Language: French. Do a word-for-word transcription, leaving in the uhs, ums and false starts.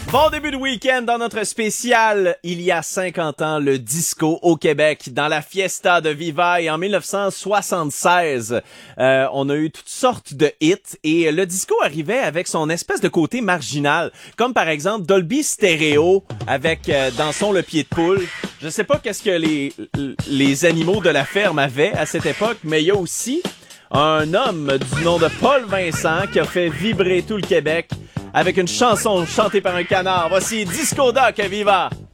Bon début de week-end dans notre spécial il y a cinquante ans, le disco au Québec, dans la Fiesta de Viva et en dix-neuf cent soixante-seize. Euh, on a eu toutes sortes de hits et le disco arrivait avec son espèce de côté marginal, comme par exemple Dolby Stereo avec euh, dans son Le Pied de Poule. Je sais pas qu'est-ce que les, les animaux de la ferme avaient à cette époque, mais il y a aussi un homme du nom de Paul Vincent qui a fait vibrer tout le Québec avec une chanson chantée par un canard. Voici Disco Doc à Viva!